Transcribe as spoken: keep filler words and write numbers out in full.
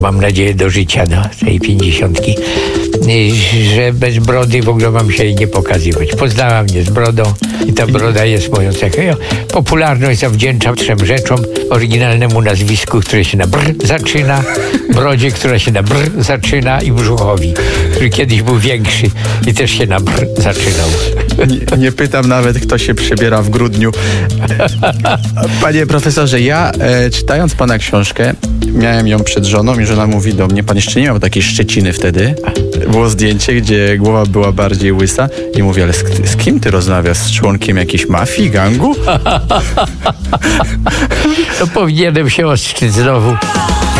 Mam nadzieję do życia, do tej pięćdziesiątki, że bez brody w ogóle mam się jej nie pokazywać. Poznała mnie z brodą i ta broda jest moją cechą. Ja popularność zawdzięczam trzem rzeczom: oryginalnemu nazwisku, które się na br zaczyna, brodzie, która się na br zaczyna, i brzuchowi, który kiedyś był większy i też się na br zaczynał. Nie, nie pytam nawet, kto się przebiera w grudniu. Panie profesorze, ja e, czytając pana książkę, miałem ją przed żoną i żona mówi do mnie: pan jeszcze nie miał takiej szczeciny wtedy. Było zdjęcie, gdzie głowa była bardziej łysa i mówi: ale z, z kim ty rozmawiasz? Z członkiem jakiejś mafii, gangu? To powinienem się ostrzyć znowu.